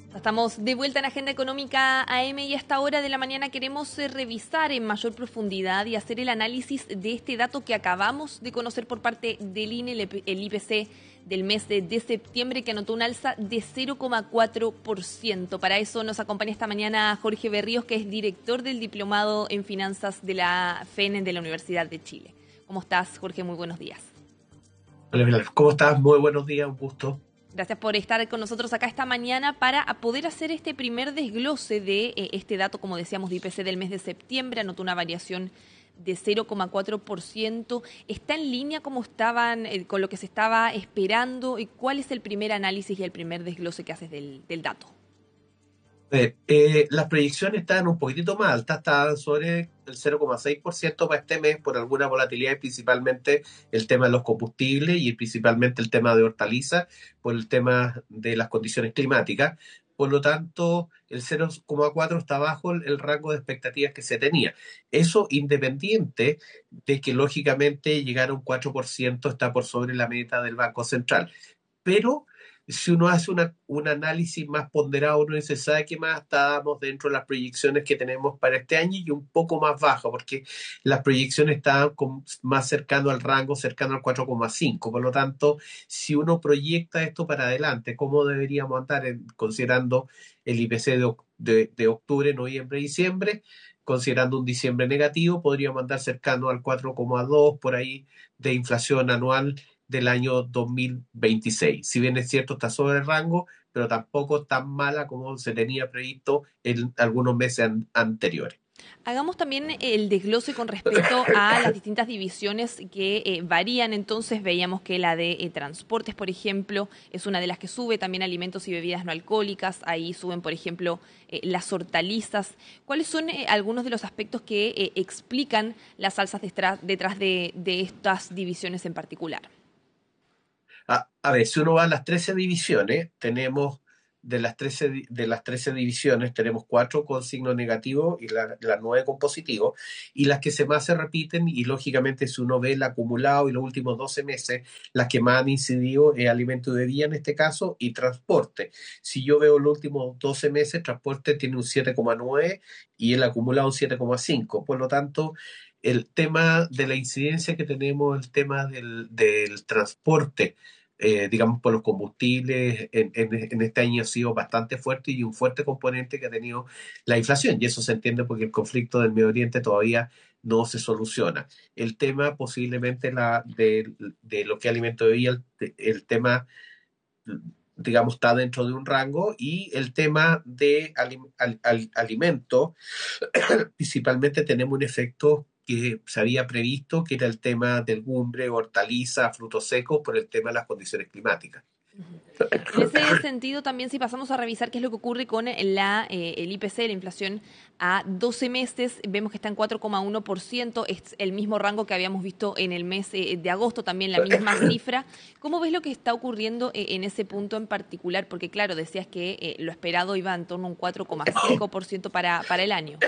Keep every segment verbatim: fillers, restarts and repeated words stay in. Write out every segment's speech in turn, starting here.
Estamos de vuelta en Agenda Económica A M y a esta hora de la mañana queremos eh, revisar en mayor profundidad y hacer el análisis de este dato que acabamos de conocer por parte del I N E, el I P C del mes de, de septiembre, que anotó un alza de cero coma cuatro por ciento. Para eso nos acompaña esta mañana Jorge Berríos, que es director del Diplomado en Finanzas de la F E N de la Universidad de Chile. ¿Cómo estás, Jorge? Muy buenos días. Hola, Milagros. ¿Cómo estás? Muy buenos días, un gusto. Gracias por estar con nosotros acá esta mañana para poder hacer este primer desglose de eh, este dato, como decíamos, de I P C del mes de septiembre. Anotó una variación de cero coma cuatro por ciento. ¿Está en línea como estaban, eh, con lo que se estaba esperando? ¿Y cuál es el primer análisis y el primer desglose que haces del, del dato? Eh, eh, las proyecciones están un poquitito más altas, están sobre el cero coma seis por ciento para este mes por alguna volatilidad, y principalmente el tema de los combustibles y principalmente el tema de hortalizas por el tema de las condiciones climáticas. Por lo tanto, el cero coma cuatro está bajo el, el rango de expectativas que se tenía. Eso independiente de que lógicamente llegar a un cuatro por ciento está por sobre la meta del Banco Central. Pero si uno hace una, un análisis más ponderado, uno dice, ¿sabe qué más? Estábamos dentro de las proyecciones que tenemos para este año y un poco más bajo, porque las proyecciones estaban con, más cercano al rango, cercano al cuatro coma cinco. Por lo tanto, si uno proyecta esto para adelante, ¿cómo deberíamos andar en, considerando el I P C de, de, de octubre, noviembre, diciembre? Considerando un diciembre negativo, podríamos andar cercano al cuatro coma dos por ahí de inflación anual del año dos mil veintiséis. Si bien es cierto, está sobre el rango, pero tampoco tan mala como se tenía previsto en algunos meses an- anteriores. Hagamos también el desglose con respecto a las distintas divisiones que eh, varían. Entonces veíamos que la de eh, transportes, por ejemplo, es una de las que sube, también alimentos y bebidas no alcohólicas, ahí suben, por ejemplo, eh, las hortalizas. ¿Cuáles son eh, algunos de los aspectos que eh, explican las alzas detrás, detrás de, de estas divisiones en particular? A, a ver, si uno va a las trece divisiones, tenemos de las trece, di- de las trece divisiones, tenemos cuatro con signo negativo y la- las nueve con positivo, y las que se más se repiten, y lógicamente si uno ve el acumulado y los últimos doce meses, las que más han incidido es alimento de día en este caso y transporte. Si yo veo los últimos doce meses, transporte tiene un siete coma nueve y el acumulado un siete coma cinco. Por lo tanto, el tema de la incidencia que tenemos, el tema del, del transporte, eh, digamos, por los combustibles, en, en, en este año ha sido bastante fuerte y un fuerte componente que ha tenido la inflación. Y eso se entiende porque el conflicto del Medio Oriente todavía no se soluciona. El tema posiblemente la, de, de lo que alimento de vida, el, el tema, digamos, está dentro de un rango, y el tema de alim, al, al, alimento, principalmente tenemos un efecto que se había previsto, que era el tema del lumbre, hortaliza, frutos secos, por el tema de las condiciones climáticas. En ese sentido, también si pasamos a revisar qué es lo que ocurre con la, eh, el I P C, la inflación a doce meses, vemos que está en cuatro coma uno por ciento, es el mismo rango que habíamos visto en el mes eh, de agosto, también la misma cifra. ¿Cómo ves lo que está ocurriendo eh, en ese punto en particular? Porque claro, decías que eh, lo esperado iba en torno a un cuatro coma cinco por ciento para, para el año.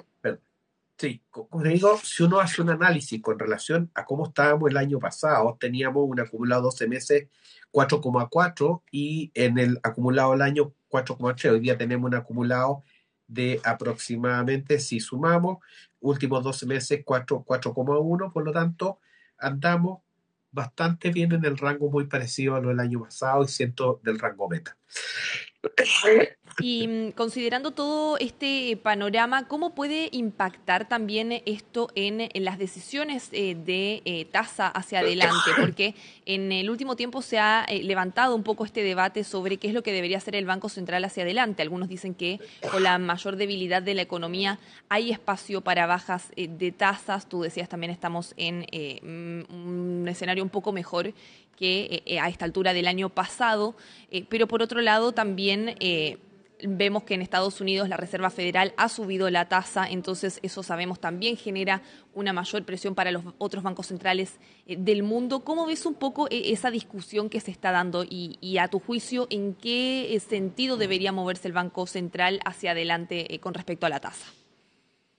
Sí, como te digo, si uno hace un análisis con relación a cómo estábamos el año pasado, teníamos un acumulado doce meses cuatro coma cuatro y en el acumulado del año cuatro coma tres. Hoy día tenemos un acumulado de aproximadamente, si sumamos, últimos doce meses cuatro coma uno. Por lo tanto, andamos bastante bien en el rango muy parecido a lo del año pasado y siento del rango meta. Y mm, considerando todo este panorama, ¿cómo puede impactar también esto en, en las decisiones eh, de eh, tasa hacia adelante? Porque en el último tiempo se ha eh, levantado un poco este debate sobre qué es lo que debería hacer el Banco Central hacia adelante. Algunos dicen que con la mayor debilidad de la economía hay espacio para bajas eh, de tasas. Tú decías también estamos en eh, un escenario un poco mejor que eh, a esta altura del año pasado, eh, pero por otro lado también eh, vemos que en Estados Unidos la Reserva Federal ha subido la tasa, entonces eso sabemos también genera una mayor presión para los otros bancos centrales eh, del mundo. ¿Cómo ves un poco eh, esa discusión que se está dando y, y a tu juicio en qué eh, sentido debería moverse el Banco Central hacia adelante eh, con respecto a la tasa?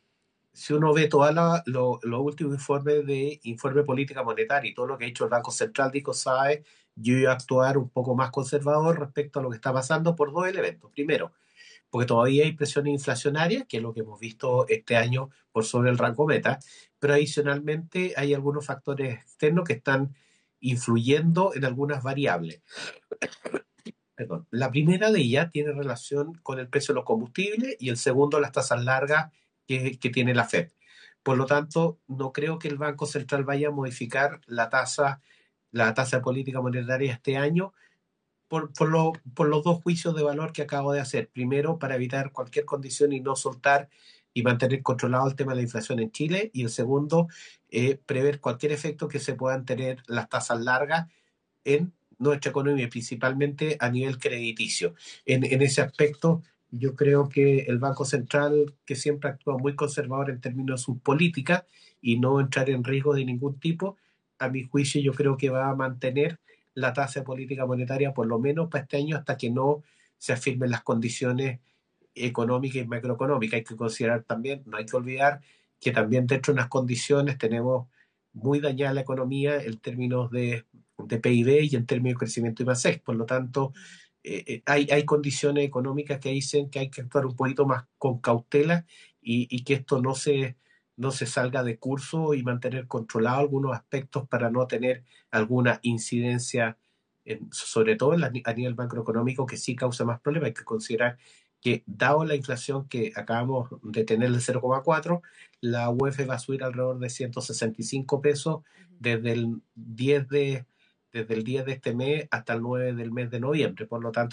si uno ve todos los lo últimos informes de informe política monetaria y todo lo que ha hecho el Banco Central, dijo, sabe, yo iba a actuar un poco más conservador respecto a lo que está pasando por dos elementos. Primero, porque todavía hay presiones inflacionarias, que es lo que hemos visto este año por sobre el rango meta, pero adicionalmente hay algunos factores externos que están influyendo en algunas variables. Perdón. La primera de ellas tiene relación con el precio de los combustibles y el segundo las tasas largas que, que tiene la Fed. Por lo tanto, no creo que el Banco Central vaya a modificar la tasa, la tasa de política monetaria este año por, por, lo, por los dos juicios de valor que acabo de hacer. Primero, para evitar cualquier condición y no soltar y mantener controlado el tema de la inflación en Chile. Y el segundo, eh, prever cualquier efecto que se puedan tener las tasas largas en nuestra economía, principalmente a nivel crediticio. En, en ese aspecto, yo creo que el Banco Central, que siempre actúa muy conservador en términos de sus políticas y no entrar en riesgo de ningún tipo, a mi juicio yo creo que va a mantener la tasa de política monetaria por lo menos para este año hasta que no se afirmen las condiciones económicas y macroeconómicas. Hay que considerar también, no hay que olvidar que también dentro de unas condiciones tenemos muy dañada la economía en términos de, de P I B y en términos de crecimiento I más seis. Por lo tanto, eh, eh, hay, hay condiciones económicas que dicen que hay que actuar un poquito más con cautela y, y que esto no se, no se salga de curso y mantener controlado algunos aspectos para no tener alguna incidencia, en, sobre todo en la, a nivel macroeconómico, que sí causa más problemas. Hay que considerar que, dado la inflación que acabamos de tener de cero coma cuatro, la U E F va a subir alrededor de ciento sesenta y cinco pesos desde el diez de, desde el diez de este mes hasta el nueve del mes de noviembre. Por lo tanto,